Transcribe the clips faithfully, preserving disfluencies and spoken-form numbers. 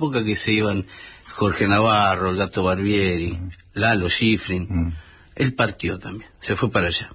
época que se iban Jorge Navarro, el Gato Barbieri, mm. Lalo Schifrin. Mm. Él partió también, se fue para allá.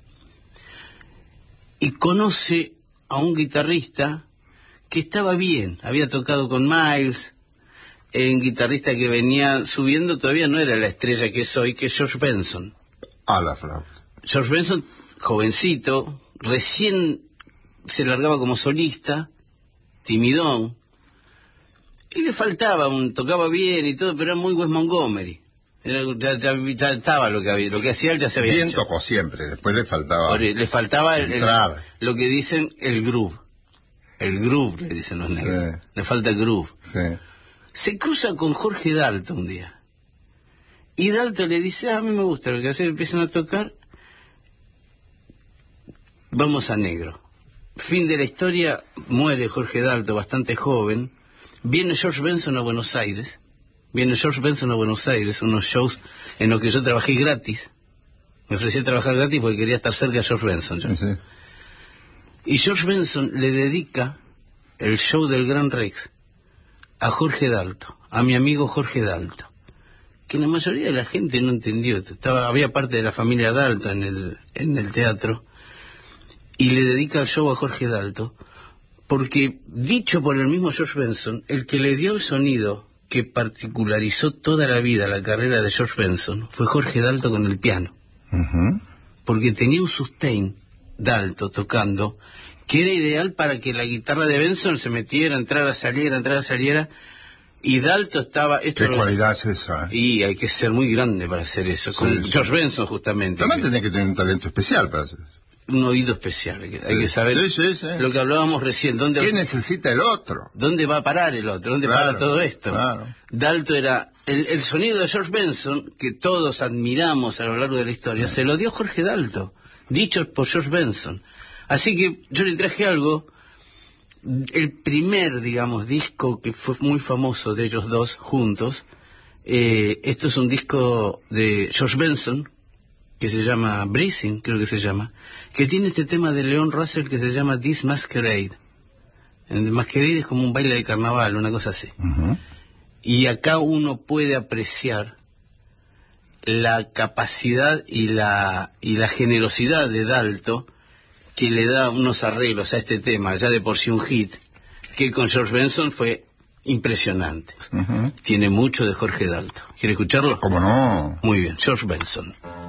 Y conoce a un guitarrista que estaba bien, había tocado con Miles, un guitarrista que venía subiendo, todavía no era la estrella que es hoy, que es George Benson. A la flauta. George Benson, jovencito, recién se largaba como solista, timidón, y le faltaba, un, tocaba bien y todo, pero era muy Wes Montgomery. Era, ya, ya, ya estaba lo que había, lo que hacía él ya se había bien hecho. Tocó siempre, después le faltaba... Ahora, le faltaba el, el, lo que dicen el groove. El groove, le dicen los negros. Sí. Le falta el groove. Sí. Se cruza con Jorge Dalto un día. Y Dalto le dice, ah, a mí me gusta lo que hace, empiezan a tocar. Vamos a negro. Fin de la historia, muere Jorge Dalto, bastante joven. Viene George Benson a Buenos Aires. Viene George Benson a Buenos Aires, unos shows en los que yo trabajé gratis. Me ofrecí a trabajar gratis porque quería estar cerca de George Benson. Yo. Sí. Y George Benson le dedica el show del Gran Rex a Jorge Dalto, a mi amigo Jorge Dalto, que la mayoría de la gente no entendió. Estaba, había parte de la familia Dalto en el, en el teatro, y le dedica el show a Jorge Dalto, porque, dicho por el mismo George Benson, el que le dio el sonido que particularizó toda la vida la carrera de George Benson fue Jorge Dalto con el piano. Uh-huh. Porque tenía un sustain Dalto tocando que era ideal para que la guitarra de Benson se metiera, entrara, saliera, entrara, saliera, y Dalto estaba... Esto ¿Qué lo, cualidad es esa? ¿Eh? Y hay que ser muy grande para hacer eso, sí, con sí. George Benson justamente. También que... tenés que tener un talento especial para hacer eso. Un oído especial, hay que, sí. hay que saber sí, sí, sí. lo que hablábamos recién. ¿Dónde, ¿qué necesita el otro? ¿Dónde va a parar el otro? ¿Dónde claro, para todo esto? Claro. Dalto era... El, el sonido de George Benson, que todos admiramos a lo largo de la historia, sí. se lo dio Jorge Dalto, dicho por George Benson. Así que yo le traje algo, el primer, digamos, disco que fue muy famoso de ellos dos juntos. Eh, esto es un disco de George Benson, que se llama Breezing, creo que se llama, que tiene este tema de Leon Russell que se llama This Masquerade. El Masquerade es como un baile de carnaval, una cosa así. Uh-huh. Y acá uno puede apreciar la capacidad y la, y la generosidad de Dalto, que le da unos arreglos a este tema, ya de por sí un hit, que con George Benson fue impresionante. Uh-huh. Tiene mucho de Jorge Dalto. ¿Quiere escucharlo? ¿Cómo no? Muy bien, George Benson.